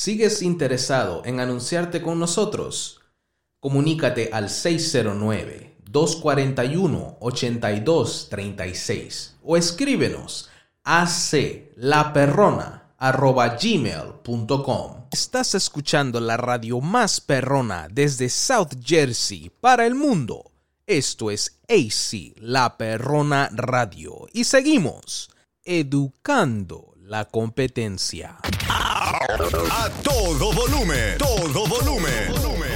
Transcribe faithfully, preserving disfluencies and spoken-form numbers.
¿Sigues interesado en anunciarte con nosotros? Comunícate al seis cero nueve, dos cuatro uno, ocho dos tres seis o escríbenos a aclaperrona arroba gmail punto com. Estás escuchando la radio más perrona desde South Jersey para el mundo. Esto es A C La Perrona Radio y seguimos educando la competencia. A todo volumen, todo volumen.